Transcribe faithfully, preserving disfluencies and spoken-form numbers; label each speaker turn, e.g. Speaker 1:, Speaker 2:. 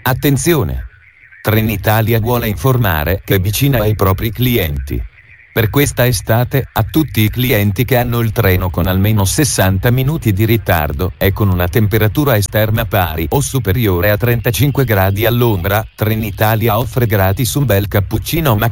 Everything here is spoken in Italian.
Speaker 1: Attenzione! Trenitalia vuole informare che è vicina ai propri clienti. Per questa estate, a tutti i clienti che hanno il treno con almeno sessanta minuti di ritardo e con una temperatura esterna pari o superiore a trentacinque gradi all'ombra, Trenitalia offre gratis un bel cappuccino